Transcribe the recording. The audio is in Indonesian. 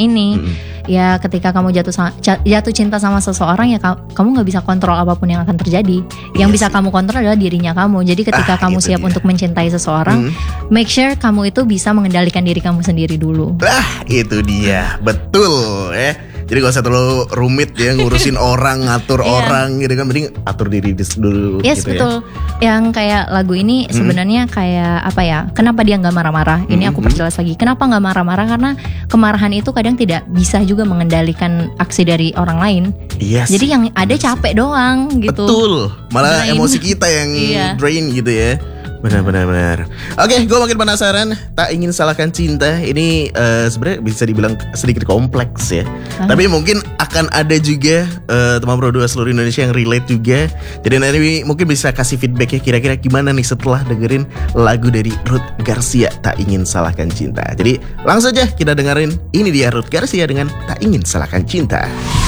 ini. Ya ketika kamu jatuh cinta sama seseorang ya kamu nggak bisa kontrol apapun yang akan terjadi. Yang bisa kamu kontrol adalah dirinya kamu. Jadi ketika kamu siap untuk mencintai seseorang, make sure kamu itu bisa mengendalikan diri kamu sendiri dulu. Itu dia, betul ya. Jadi gak usah terlalu rumit ya ngurusin orang, ngatur orang gitu kan. Mending atur diri dulu. Yes, gitu betul. Ya. Yang kayak lagu ini sebenarnya kayak apa ya? Kenapa dia nggak marah-marah? Ini aku perjelas lagi. Kenapa nggak marah-marah? Karena kemarahan itu kadang tidak bisa juga mengendalikan aksi dari orang lain. Yes. Jadi yang ada capek doang gitu. Betul. Malah Drain. emosi kita yang drain gitu ya. Benar. Oke, gue makin penasaran. Tak ingin salahkan cinta. Ini sebenarnya bisa dibilang sedikit kompleks ya. Tapi mungkin akan ada juga teman Pro 2 seluruh Indonesia yang relate juga. Jadi nanti mungkin bisa kasih feedback ya. Kira-kira gimana nih setelah dengerin lagu dari Ruth Garcia, Tak Ingin Salahkan Cinta. Jadi langsung aja kita dengerin. Ini dia Ruth Garcia dengan Tak Ingin Salahkan Cinta.